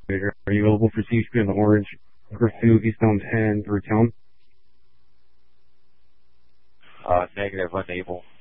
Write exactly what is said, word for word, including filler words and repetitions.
Are you available for C H P on the orange? Pursue eastbound ten through town? Uh, negative, unable.